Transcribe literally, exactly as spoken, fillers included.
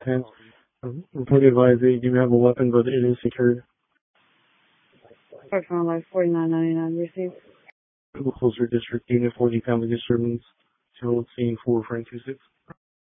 ten. Um, report advised that you do have a weapon, but it is secured. Park on life forty-nine ninety-nine received. Closer district unit forty family disturbance. So scene four Frank two six.